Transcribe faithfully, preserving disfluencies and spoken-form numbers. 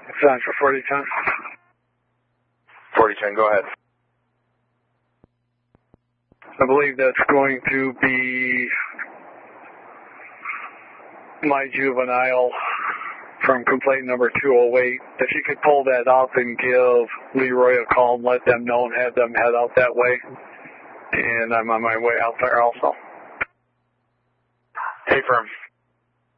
It's on for forty ten. forty ten, go ahead. I believe that's going to be my juvenile from complaint number two oh eight. If you could pull that up and give Leroy a call and let them know and have them head out that way. And I'm on my way out there also. Hey, firm.